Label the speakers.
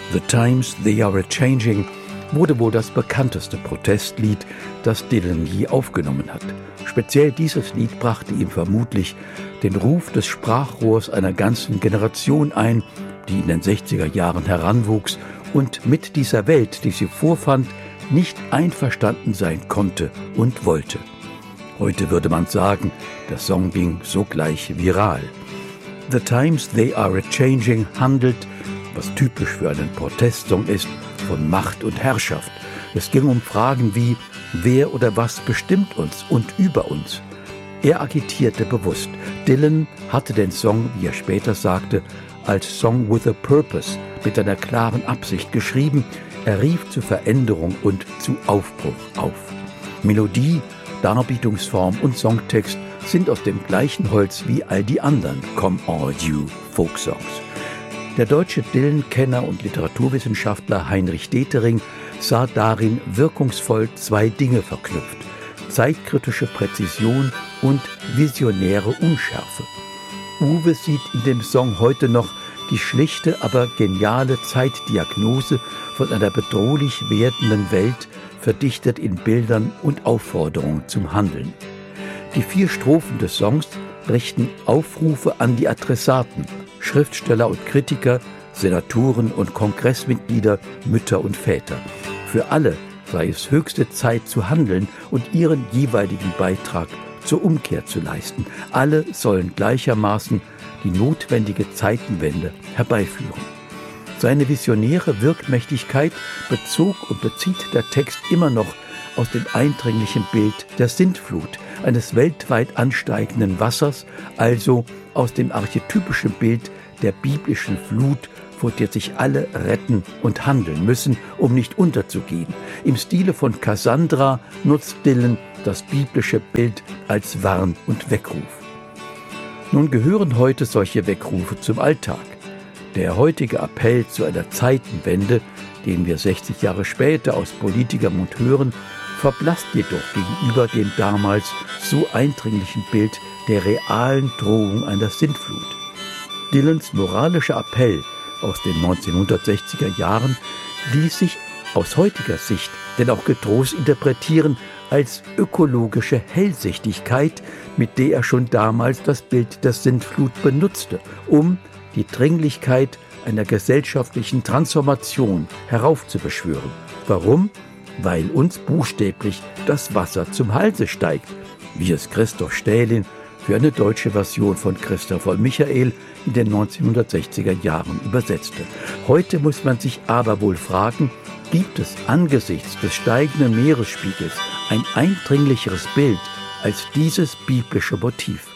Speaker 1: The Times They Are A-Changing wurde wohl das bekannteste Protestlied, das Dylan je aufgenommen hat. Speziell dieses Lied brachte ihm vermutlich den Ruf des Sprachrohrs einer ganzen Generation ein, die in den 60er Jahren heranwuchs und mit dieser Welt, die sie vorfand, nicht einverstanden sein konnte und wollte. Heute würde man sagen, der Song ging sogleich viral. The Times They Are A-Changing handelt, was typisch für einen Protestsong ist, von Macht und Herrschaft. Es ging um Fragen wie, wer oder was bestimmt uns und über uns. Er agitierte bewusst. Dylan hatte den Song, wie er später sagte, als Song with a Purpose, mit einer klaren Absicht geschrieben. Er rief zu Veränderung und zu Aufbruch auf. Melodie, Darbietungsform und Songtext sind aus dem gleichen Holz wie all die anderen Come All You Folksongs. Der deutsche Dylan-Kenner und Literaturwissenschaftler Heinrich Detering sah darin wirkungsvoll zwei Dinge verknüpft: zeitkritische Präzision und visionäre Unschärfe. Uwe sieht in dem Song heute noch die schlichte, aber geniale Zeitdiagnose von einer bedrohlich werdenden Welt, verdichtet in Bildern und Aufforderungen zum Handeln. Die 4 Strophen des Songs richten Aufrufe an die Adressaten, Schriftsteller und Kritiker, Senatoren und Kongressmitglieder, Mütter und Väter. Für alle sei es höchste Zeit zu handeln und ihren jeweiligen Beitrag zur Umkehr zu leisten. Alle sollen gleichermaßen die notwendige Zeitenwende herbeiführen. Seine visionäre Wirkmächtigkeit bezog und bezieht der Text immer noch aus dem eindringlichen Bild der Sintflut, eines weltweit ansteigenden Wassers, also aus dem archetypischen Bild der biblischen Flut, vor der sich alle retten und handeln müssen, um nicht unterzugehen. Im Stile von Cassandra nutzt Dylan das biblische Bild als Warn- und Weckruf. Nun gehören heute solche Weckrufe zum Alltag. Der heutige Appell zu einer Zeitenwende, den wir 60 Jahre später aus Politikermund hören, verblasst jedoch gegenüber dem damals so eindringlichen Bild der realen Drohung einer Sintflut. Dylans moralischer Appell aus den 1960er Jahren ließ sich aus heutiger Sicht denn auch getrost interpretieren als ökologische Hellsichtigkeit, mit der er schon damals das Bild der Sintflut benutzte, um die Dringlichkeit einer gesellschaftlichen Transformation heraufzubeschwören. Warum? Weil uns buchstäblich das Wasser zum Halse steigt, wie es Christoph Stählin für eine deutsche Version von Christoph von Michael in den 1960er Jahren übersetzte. Heute muss man sich aber wohl fragen, gibt es angesichts des steigenden Meeresspiegels ein eindringlicheres Bild als dieses biblische Motiv?